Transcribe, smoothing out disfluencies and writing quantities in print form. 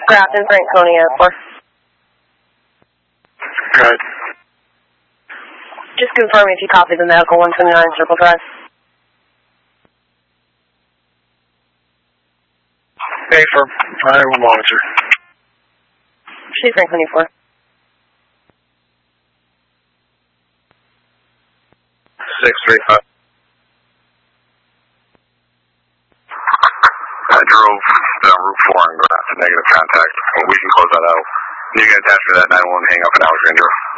Grafton, Franconia, 4. Good. Just confirm if you copy the medical 129 Circle Drive. Affirm. I will monitor. She's Franconia, 4. 635. I drove down Route 4 and got to negative contact. We can close that out. You can attach to that 911 hang up an hour, Andrew.